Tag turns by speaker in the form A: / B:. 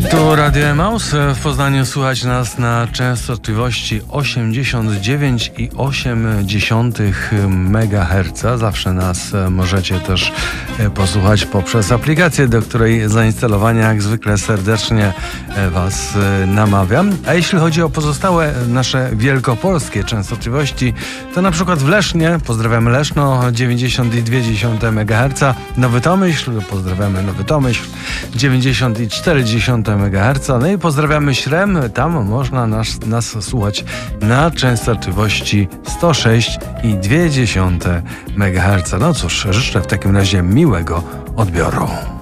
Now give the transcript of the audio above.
A: Tu Radio Emaus. W Poznaniu słuchać nas na częstotliwości 89,8 MHz. Zawsze nas możecie też posłuchać poprzez aplikację, do której zainstalowania jak zwykle serdecznie Was namawiam. A jeśli chodzi o pozostałe nasze wielkopolskie częstotliwości, to na przykład w Lesznie, pozdrawiamy Leszno, 90,2 MHz, Nowy Tomyśl, pozdrawiamy Nowy Tomyśl, 90,4 MHz. No i pozdrawiamy Śrem, tam można nas słuchać na częstotliwości 106,2 MHz. No cóż, życzę w takim razie miłego odbioru.